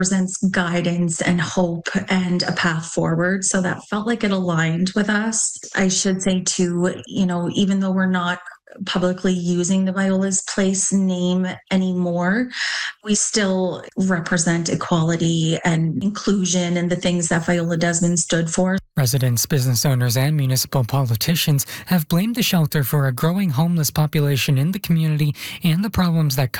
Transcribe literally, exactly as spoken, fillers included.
represents guidance and hope and a path forward. So that felt like it aligned with us. I should say too, you know, even though we're not publicly using the Viola's Place name anymore, we still represent equality and inclusion and the things that Viola Desmond stood for. Residents, business owners, and municipal politicians have blamed the shelter for a growing homeless population in the community and the problems that